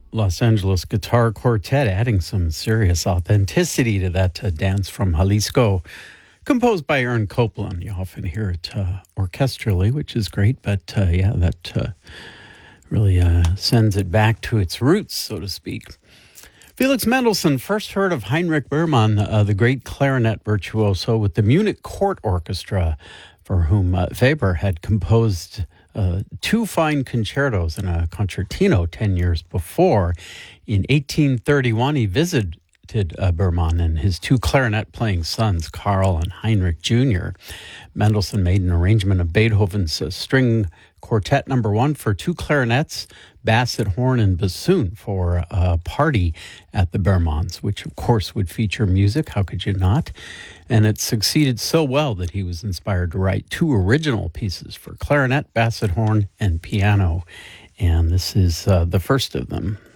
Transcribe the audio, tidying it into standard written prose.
Los Angeles Guitar Quartet, adding some serious authenticity to that dance from Jalisco, composed by Aaron Copland. You often hear it orchestrally, which is great, but that really sends it back to its roots, so to speak. Felix Mendelssohn first heard of Heinrich Berman, the great clarinet virtuoso, with the Munich Court Orchestra, for whom Weber had composed two fine concertos and a concertino 10 years before. In 1831, he visited Berman and his two clarinet-playing sons, Carl and Heinrich Jr. Mendelssohn made an arrangement of Beethoven's string quartet number 1 for two clarinets, basset, horn, and bassoon for a party at the Bermans, which of course would feature music. How could you not? And it succeeded so well that he was inspired to write two original pieces for clarinet, basset, horn, and piano. And this is the first of them.